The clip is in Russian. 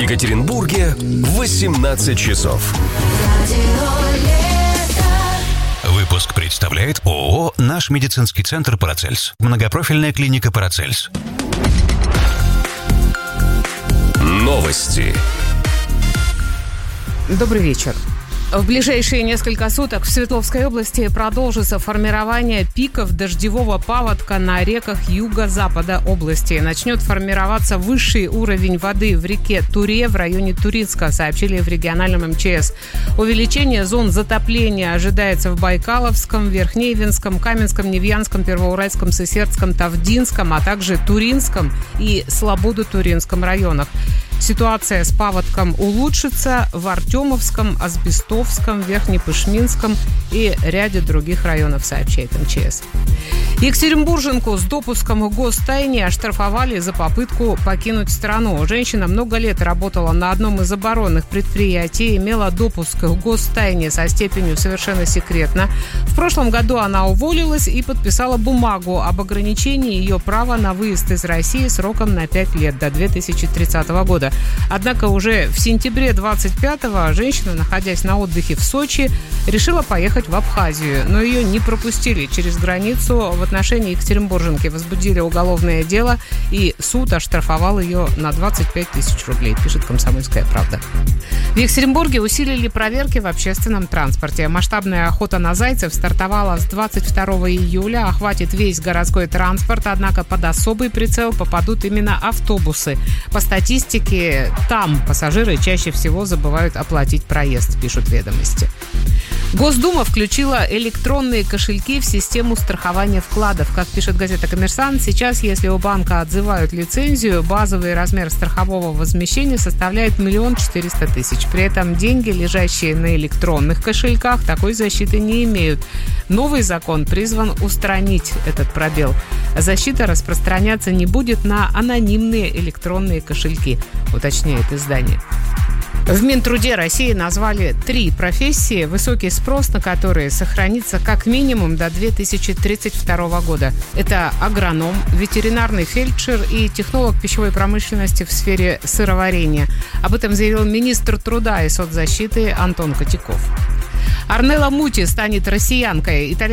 Екатеринбурге 18 часов. Выпуск представляет ООО «Наш медицинский центр Парацельс». Многопрофильная клиника Парацельс. Новости. Добрый вечер. В ближайшие несколько суток в Свердловской области продолжится формирование пиков дождевого паводка на реках юго-запада области. Начнет формироваться высший уровень воды в реке Туре в районе Туринска, сообщили в региональном МЧС. Увеличение зон затопления ожидается в Байкаловском, Верхнеивенском, Каменском, Невьянском, Первоуральском, Сысердском, Тавдинском, а также Туринском и Слободу-Туринском районах. Ситуация с паводком улучшится в Артемовском, Асбестовском, Верхнепышминском и ряде других районов, сообщает МЧС. Екатеринбурженку с допуском к гостайне оштрафовали за попытку покинуть страну. Женщина много лет работала на одном из оборонных предприятий, имела допуск к гостайне со степенью «совершенно секретно». В прошлом году она уволилась и подписала бумагу об ограничении ее права на выезд из России сроком на 5 лет, до 2030 года. Однако уже в сентябре 25-го женщина, находясь на отдыхе в Сочи, решила поехать в Абхазию, но ее не пропустили через границу. В отношении екатеринбурженки возбудили уголовное дело, и суд оштрафовал ее на 25 тысяч рублей, пишет «Комсомольская правда». В Екатеринбурге усилили проверки в общественном транспорте. Масштабная охота на зайцев стартовала с 22 июля, охватит весь городской транспорт, однако под особый прицел попадут именно автобусы. По статистике, там пассажиры чаще всего забывают оплатить проезд, пишут «Ведомости». Госдума включила электронные кошельки в систему страхования вкладов. Как пишет газета «Коммерсант», сейчас, если у банка отзывают лицензию, базовый размер страхового возмещения составляет 1 400 000. При этом деньги, лежащие на электронных кошельках, такой защиты не имеют. Новый закон призван устранить этот пробел. Защита распространяться не будет на анонимные электронные кошельки, уточняет издание. В Минтруде России назвали 3 профессии, высокий спрос на которые сохранится как минимум до 2032 года. Это агроном, ветеринарный фельдшер и технолог пищевой промышленности в сфере сыроварения. Об этом заявил министр труда и соцзащиты Антон Котяков. Орнелла Мути станет россиянкой.